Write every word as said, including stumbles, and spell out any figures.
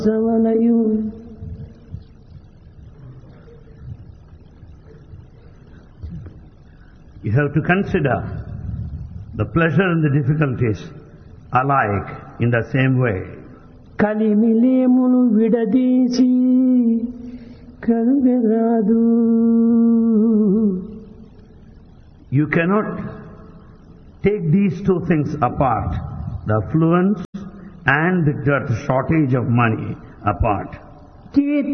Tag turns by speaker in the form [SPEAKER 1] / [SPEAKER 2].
[SPEAKER 1] సమనయు
[SPEAKER 2] You have to consider the pleasure and the difficulties alike in the same way.
[SPEAKER 1] కలిమిలేమును విడదీసి కరుగరాదు.
[SPEAKER 2] You cannot take these two things apart, the affluence and the shortage of money apart.